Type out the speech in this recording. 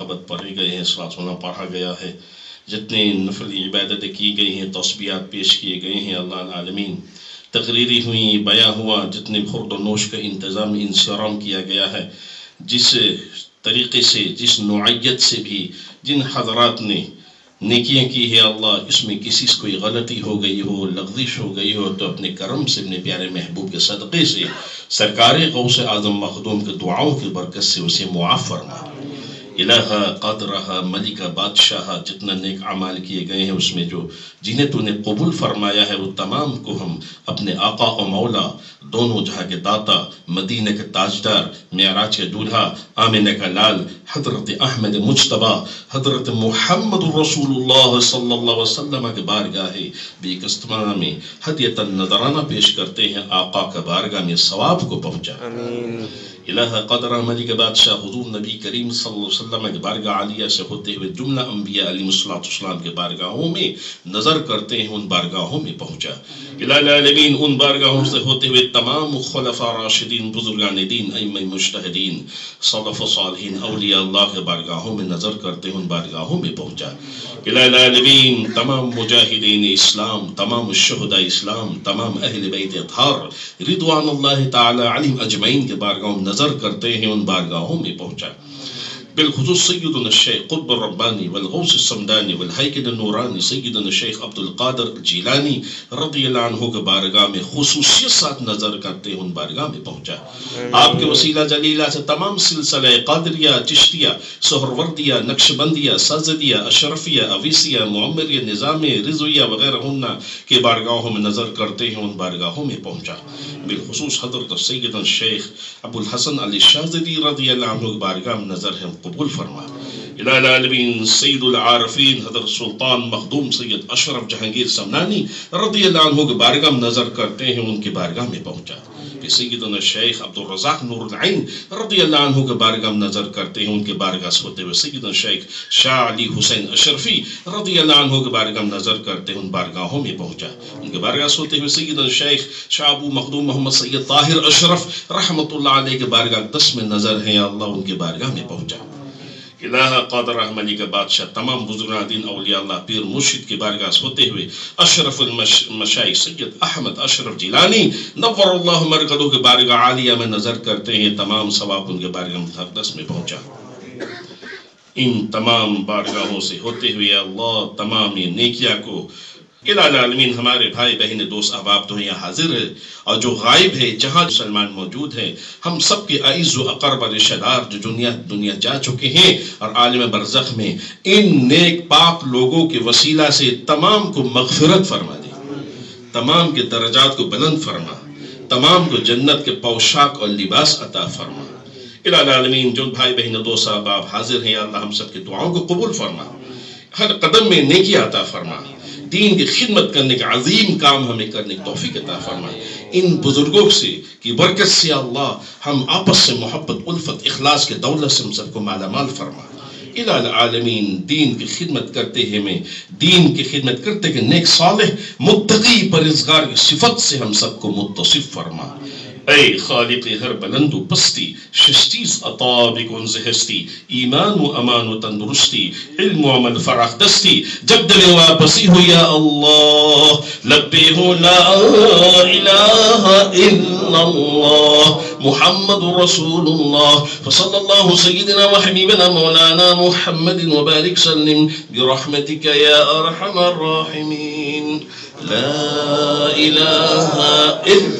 صحابت پڑھے گئے ہیں، صلاۃ اللہ پڑھا گیا ہے، جتنے نفل عبادتیں کی گئی ہیں، تسبیحات پیش کیے گئے ہیں اللہ العالمین، تقریری ہوئی، بیان ہوا، جتنے خورد و نوش کا انتظام انصرام کیا گیا ہے، جس طریقے سے، جس نوعیت سے بھی جن حضرات نے نیکیاں کی ہے اللہ، اس میں کسی سے کوئی غلطی ہو گئی ہو، لغزش ہو گئی ہو، تو اپنے کرم سے، اپنے پیارے محبوب کے صدقے سے، سرکار غوث اعظم مخدوم کے دعاؤں کی برکت سے اسے معاف فرما۔ الہ قدرہ ملکہ بادشاہ، جتنا نیک اعمال کیے گئے ہیں اس میں جو جنہیں تو نے قبول فرمایا ہے، وہ تمام کو ہم اپنے آقا و مولا، دونوں جہاں کے داتا، مدینہ کے تاجدار، معراج کے دولہا، آمنہ کا لال، حضرت احمد مجتبی، حضرت محمد رسول اللہ صلی اللہ علیہ وسلم کے بارگاہ بیک استماع میں ہدیۃ نذرانہ پیش کرتے ہیں، آقا کا بارگاہ میں ثواب کو پہنچا۔ آمین۔ الہ قدرہ ملک بادشاہ، حضور نبی کریم صلی اللہ علیہ وسلم کے بارگاہ عالیہ سے ہوتے ہوئے جملہ انبیاء علیہ السلام کے بارگاہوں میں نظر کرتے ہیں، ان بارگاہوں میں پہنچا۔ الہ العالمین، ان بارگاہوں سے ہوتے ہوئے تمام خلفاء راشدین، بزرگان دین، ائمہ مجتہدین، سلف صالحین، اولیاء اللہ کے بارگاہوں میں نظر کرتے ہیں، ان بارگاہوں میں پہنچا۔ الہ العالمین، تمام مجاہدین اسلام، تمام الشہداء اسلام، تمام اہل بیت اطہار رضوان اللہ تعالی علیہم اجمعین کے بارگاہوں میں نظر کرتے ہیں، ان بارگاہوں میں پہنچا۔ بالخصوص سیدنا الشیخ قطب الربانی والغوث السمدانی والہیکل النورانی سیدنا الشیخ عبد القادر جیلانی رضی اللہ عنہ کے بارگاہ میں خصوصیت ساتھ نظر کرتے ہیں، ان بارگاہ میں پہنچا۔ آپ کے وسیلہ جلیلہ سے تمام سلسلہ قادریہ، چشتیہ، سہروردیہ، نقشبندیہ، سازدیہ، اشرفیہ، اویسیہ، معمریہ، نظامیہ، رضویہ وغیرہ کے بارگاہوں میں نظر کرتے ہیں، ان بارگاہوں میں پہنچا۔ بالخصوص حضرت سیدنا الشیخ ابو الحسن علی شاذلی رضی اللہ عنہ کے بارگاہ میں نظر ہے، قبول فرما۔ الہ العالمین، سید العارفین حضرت سلطان مخدوم سید اشرف جہانگیر سمنانی رضی اللہ عنہ کے بارگاہ میں نظر کرتے ہیں، ان کے بارگاہ میں پہنچا۔ کہ سیدنا شیخ عبد الرزاق نور العین رضی اللہ عنہ کے بارگاہ میں نظر کرتے ہیں، ان کے بارگاہ سے ہوتے ہوئے سیدنا شیخ شاہ علی حسین اشرفی رضی اللہ عنہ کے بارگاہ میں نظر کرتے ہیں، ان بارگاہوں میں پہنچا۔ ان کے بارگاہ سے ہوتے ہوئے سیدنا شیخ شاہ ابو مخدوم محمد سید طاہر اشرف رحمۃ اللہ علیہ کے بارگاہ دس میں نظر ہے، اللہ ان کے بارگاہ میں پہنچا۔ الہ قادرہ ملک بادشاہ، تمام بزرگان دین، اولیاء اللہ، پیر مرشد کے بارگاہ سے ہوتے ہوئے اشرف المشائخ سید احمد اشرف جیلانی نور اللہ مرکزہ کے بارگاہ عالیہ میں نظر کرتے ہیں، تمام ثواب ان کے بارگاہ مقدس میں پہنچا۔ ان تمام بارگاہوں سے ہوتے ہوئے اللہ تمام نیکیاں کو الہ العالمین، ہمارے بھائی بہن دوست احباب تو یہاں حاضر ہے اور جو غائب ہے، جہاں مسلمان موجود ہیں، ہم سب کے اعز و اقرب رشتہ دار جو دنیا جا چکے ہیں اور عالم برزخ میں، ان نیک پاک لوگوں کے وسیلہ سے تمام کو مغفرت فرما دے، تمام کے درجات کو بلند فرما، تمام کو جنت کے پوشاک اور لباس عطا فرما۔ الہ العالمین، جو بھائی بہن دوست احباب حاضر ہیں، اللہ ہم سب کے دعاؤں کو قبول فرما، ہر قدم میں نیکی عطا فرما، دین کی خدمت کرنے کا عظیم کام ہمیں کرنے کی توفیق عطا فرما۔ ان بزرگوں سے کی برکت سے اللہ ہم آپس سے محبت، الفت، اخلاص کے دولت سے ہم سب کو مالا مال فرما۔ الہ العالمین، دین کی خدمت کرتے ہیں، میں دین کی خدمت کرتے کہ نیک صالح متقی پرہیزگار کی صفت سے ہم سب کو متصف فرما۔ اے خالق ہر بلند و پستی، ششتیز عطا بکنز ہستی، ایمان و امان و تندرستی، علم و عمل فراخ دستی، جب دل واپسی ہو یا اللہ، لبے ہو لا الہ الا اللہ محمد رسول اللہ، فصلی اللہ سیدنا و حبیبنا مولانا محمد وبارک سلم برحمتک یا ارحم الراحمین۔ لا الہ الا